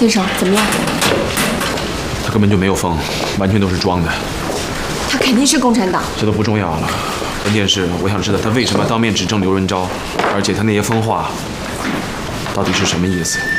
先生怎么样？ 他根本就没有疯，完全都是装的。 他肯定是共产党。 这都不重要了，关键是我想知道他为什么要当面指证刘润昭，而且他那些疯话到底是什么意思？